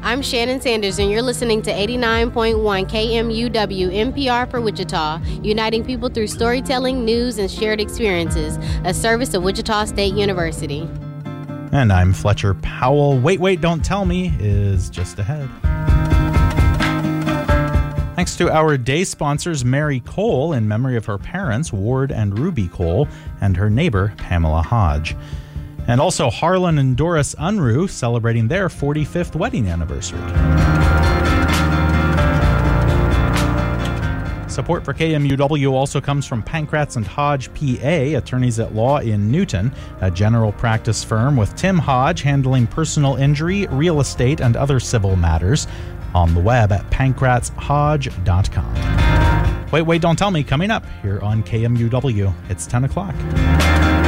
I'm Shannon Sanders, and you're listening to 89.1 KMUW NPR for Wichita, uniting people through storytelling, news, and shared experiences, a service of Wichita State University. And I'm Fletcher Powell. Wait, Don't Tell Me is just ahead. Thanks to our day sponsors, Mary Cole, in memory of her parents, Ward and Ruby Cole, and her neighbor, Pamela Hodge. And also Harlan and Doris Unruh, celebrating their 45th wedding anniversary. Support for KMUW also comes from Pankratz and Hodge, PA, attorneys at law in Newton, a general practice firm with Tim Hodge handling personal injury, real estate, and other civil matters. On the web at pankratzhodge.com. Wait, Don't Tell Me, coming up here on KMUW. It's 10 o'clock.